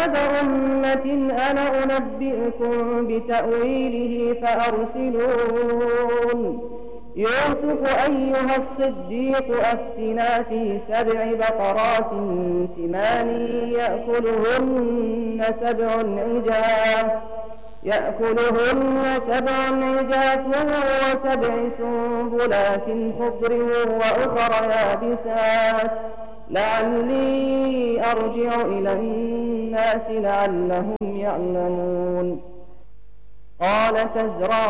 بعد أمة أنا أنبئكم بتأويله فأرسلون يوسف أيها الصديق أفتنا في 7 بقرات سمان يأكلهن 7 عجاف و7 سنبلات خضر وأخر يابسات لعلي أرجع إلى الناس لعلهم يعلمون. قال تزرعون